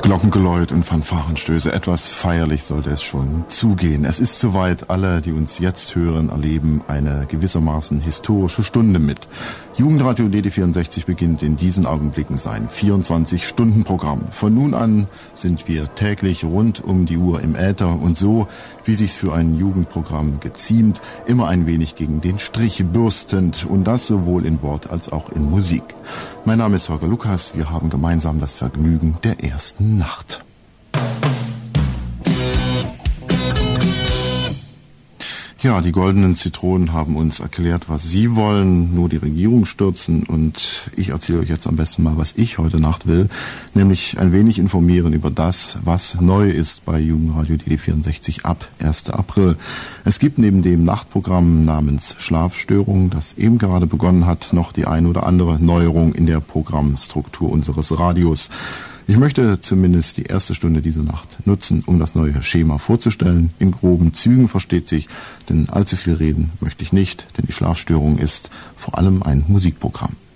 Glockengeläut und Fanfarenstöße. Etwas feierlich sollte es schon zugehen. Es ist soweit, alle, die uns jetzt hören, erleben eine gewissermaßen historische Stunde mit. Jugendradio DD64 beginnt in diesen Augenblicken sein 24-Stunden-Programm. Von nun an sind wir täglich rund um die Uhr im Äther und so, wie sich's für ein Jugendprogramm geziemt, immer ein wenig gegen den Strich bürstend und das sowohl in Wort als auch in Musik. Mein Name ist Holger Lukas, wir haben gemeinsam das Vergnügen der ersten Nacht. Ja, die goldenen Zitronen haben uns erklärt, was sie wollen, nur die Regierung stürzen und ich erzähle euch jetzt am besten mal, was ich heute Nacht will, nämlich ein wenig informieren über das, was neu ist bei Jugendradio DD64 ab 1. April. Es gibt neben dem Nachtprogramm namens Schlafstörung, das eben gerade begonnen hat, noch die ein oder andere Neuerung in der Programmstruktur unseres Radios. Ich möchte zumindest die erste Stunde dieser Nacht nutzen, um das neue Schema vorzustellen. In groben Zügen versteht sich, denn allzu viel reden möchte ich nicht, denn die Schlafstörung ist vor allem ein Musikprogramm.